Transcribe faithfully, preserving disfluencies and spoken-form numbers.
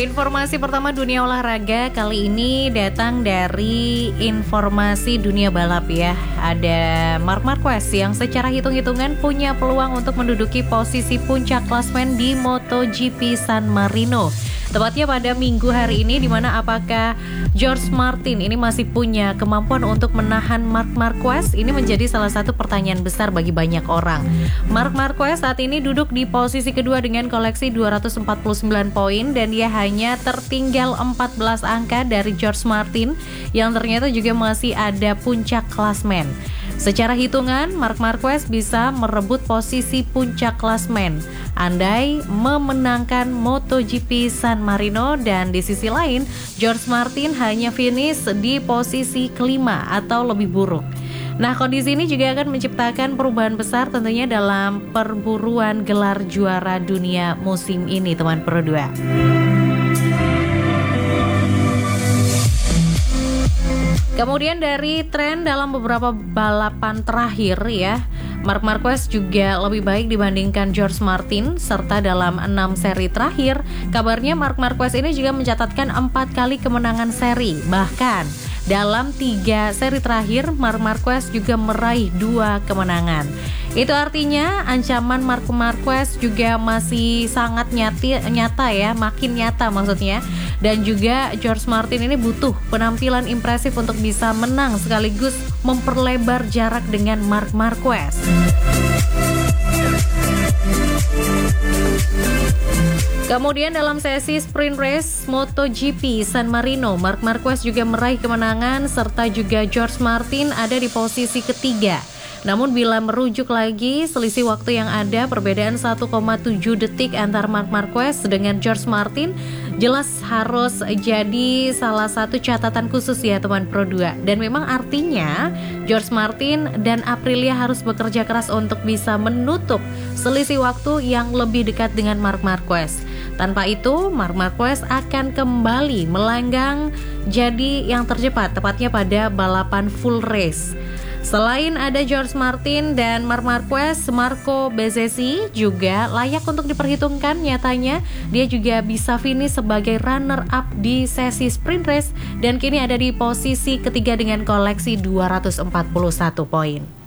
Informasi pertama dunia olahraga kali ini datang dari informasi dunia balap ya. Ada Marc Marquez yang secara hitung-hitungan punya peluang untuk menduduki posisi puncak klasmen di MotoGP San Marino. Tepatnya pada minggu hari ini, di mana apakah George Martin ini masih punya kemampuan untuk menahan Marc Marquez? Ini menjadi salah satu pertanyaan besar bagi banyak orang. Marc Marquez saat ini duduk di posisi kedua dengan koleksi dua ratus empat puluh sembilan poin dan dia hanya tertinggal empat belas angka dari George Martin yang ternyata juga masih ada puncak klasmen. Secara hitungan, Marc Marquez bisa merebut posisi puncak klasmen andai memenangkan MotoGP San Marino, dan di sisi lain George Martin hanya finish di posisi kelima atau lebih buruk. Nah, kondisi ini juga akan menciptakan perubahan besar tentunya dalam perburuan gelar juara dunia musim ini, teman Pro dua. Kemudian dari tren dalam beberapa balapan terakhir ya, Marc Marquez juga lebih baik dibandingkan George Martin, serta dalam enam seri terakhir, kabarnya Marc Marquez ini juga mencatatkan empat kali kemenangan seri. Bahkan dalam tiga seri terakhir, Marc Marquez juga meraih dua kemenangan. Itu artinya ancaman Marc Marquez juga masih sangat nyati, nyata ya, makin nyata maksudnya. Dan juga George Martin ini butuh penampilan impresif untuk bisa menang sekaligus memperlebar jarak dengan Marc Marquez. Kemudian dalam sesi sprint race MotoGP San Marino, Marc Marquez juga meraih kemenangan serta juga George Martin ada di posisi ketiga. Namun bila merujuk lagi selisih waktu yang ada, perbedaan satu koma tujuh detik antara Marc Marquez dengan George Martin jelas harus jadi salah satu catatan khusus ya teman Pro dua. Dan memang artinya George Martin dan Aprilia harus bekerja keras untuk bisa menutup selisih waktu yang lebih dekat dengan Marc Marquez. Tanpa itu, Marc Marquez akan kembali melanggang jadi yang tercepat, tepatnya pada balapan full race. Selain ada George Martin dan Marc Marquez, Marco Bezzecchi juga layak untuk diperhitungkan. Nyatanya dia juga bisa finish sebagai runner-up di sesi sprint race dan kini ada di posisi ketiga dengan koleksi dua ratus empat puluh satu poin.